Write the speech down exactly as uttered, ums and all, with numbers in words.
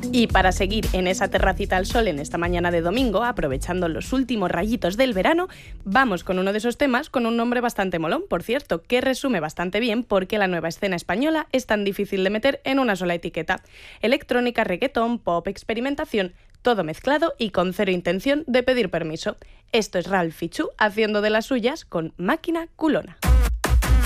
Y para seguir en esa terracita al sol en esta mañana de domingo, aprovechando los últimos rayitos del verano, vamos con uno de esos temas con un nombre bastante molón, por cierto, que resume bastante bien por qué la nueva escena española es tan difícil de meter en una sola etiqueta. Electrónica, reggaetón, pop, experimentación, todo mezclado y con cero intención de pedir permiso. Esto es Ralph Fichu haciendo de las suyas con Máquina Culona.